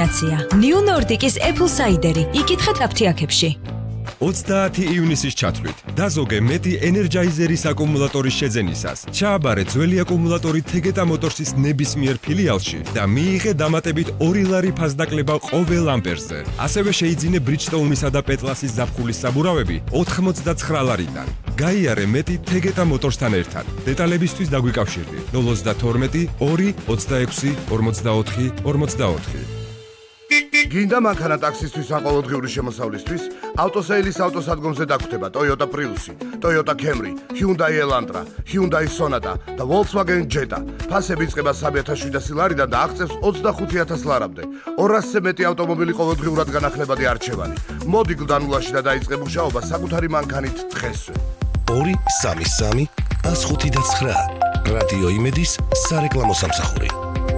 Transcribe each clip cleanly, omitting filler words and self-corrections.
აკცია. New Nordic-ის Apple Cider-ი. იკითხეთ აფთიაქებში. 30 ივნისის ჩათვლით დაზოგე მეტი ენერჯაიზერის აკუმულატორის შეძენისას. ჩააბარე ძველი აკუმულატორი Tegeta Motors-ის ნებისმიერ ფილიალში და მიიღე დამატებით 2 ლარი ფასდაკლება ყოველ ამპერზე. ასევე შეიძინე Bridgestone-ისა და Petlas-ის ზაფხულის საბურავები 99 ლარიდან. გაიარე მეტი Tegeta Motors-თან ერთად. დეტალებისთვის დაგვიკავშირდით 032 2 26 44 44. გინდა მანქანა ტაქსისთვის ან ყოველდღიური შემოსავლისთვის? ავტოსეილის ავტოსადგომზე დაგხვდება Toyota Prius, Toyota Camry, Hyundai Elantra, Hyundai Sonata და Volkswagen Jetta. ფასები იწყება 3,700 ლარიდან და აღწევს 25,000 ლარამდე. 200-ზე მეტი ავტომობილი ყოველდღიურად განახლებადი არჩევანი. მოდი გლდანულაში და დაიწყე მუშაობა საკუთარი მანქანით დღესვე. 233 159 რადიო იმედის სარეკლამო სამსახური.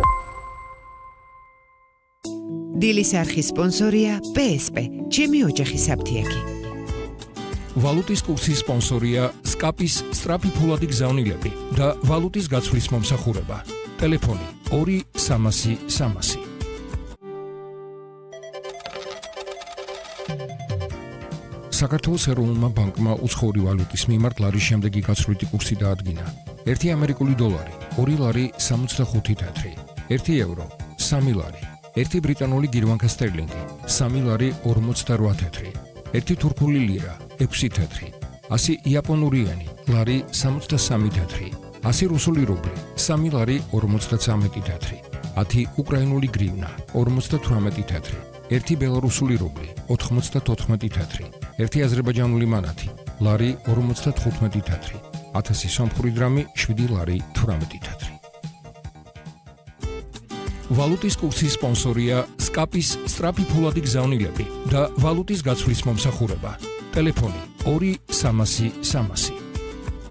დილის არხის სპონსორია PSP, ჩემი ოჯახის აფთიაქი. ვალუტის კურსის სპონსორია SCAP-ის სწრაფი ფულადი გზავნილები და ვალუტის გაცვლის მომსახურება. ტელეფონი 2300 300. საქართველოს ეროვნულმა ბანკმა უცხოური ვალუტის მიმართ ლარის შემდეგი გაცვლითი კურსი დაადგინა. 1 ამერიკული დოლარი 2 ლარი 65 თეთრი, 1 ევრო 3 ლარი. 1 ბრიტანული გირვანკა სტერლინგი 3 ლარი 48 თეთრი, 1 თურქული ლირა 6 თეთრი, 100 იაპონური ენი ლარი 63 თეთრი, 100 რუსული რუბლი 3 ლარი 53 თეთრი, 10 უკრაინული გრივნა 58 თეთრი, 1 ბელარუსული რუბლი 94 თეთრი, 1 აზერბაიჯანული მანათი ლარი 55 თეთრი, 1000 სომხური დრამი 7 ლარი 18 თეთრი. ვალუტის კურსის სპონსორია SCAP-ის სწრაფი ფულადი გზავნილები და ვალუტის გაცვლის მომსახურება. ტელეფონი 2300 300.